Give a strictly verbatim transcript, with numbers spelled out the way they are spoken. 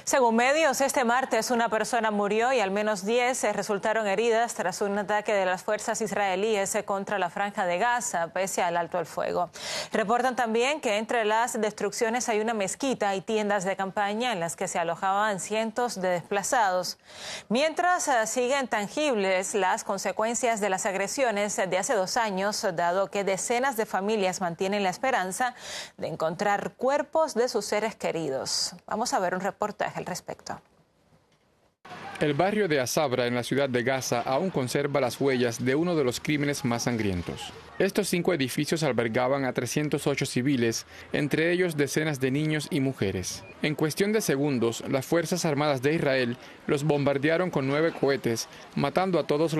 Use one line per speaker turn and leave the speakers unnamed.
Según medios, este martes una persona murió y al menos diez resultaron heridas tras un ataque de las fuerzas israelíes contra la Franja de Gaza, pese al alto el fuego. Reportan también que entre las destrucciones hay una mezquita y tiendas de campaña en las que se alojaban cientos de desplazados. Mientras siguen tangibles las consecuencias de las agresiones de hace dos años, dado que decenas de familias mantienen la esperanza de encontrar cuerpos de sus seres queridos. Vamos a ver un reportaje al respecto.
El barrio de Asabra, en la ciudad de Gaza, aún conserva las huellas de uno de los crímenes más sangrientos. Estos cinco edificios albergaban a trescientos ocho civiles, entre ellos decenas de niños y mujeres. En cuestión de segundos, las Fuerzas Armadas de Israel los bombardearon con nueve cohetes, matando a todos los